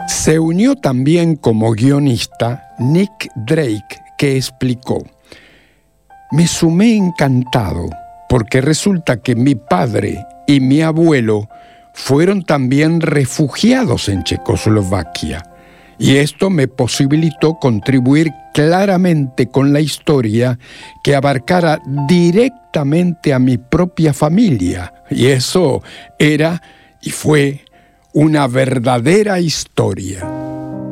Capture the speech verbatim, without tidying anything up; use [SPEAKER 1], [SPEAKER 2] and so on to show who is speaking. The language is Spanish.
[SPEAKER 1] Se unió también como guionista Nick Drake, que explicó: me sumé encantado porque resulta que mi padre y mi abuelo fueron también refugiados en Checoslovaquia, y esto me posibilitó contribuir claramente con la historia que abarcara directamente a mi propia familia, y eso era y fue una verdadera historia.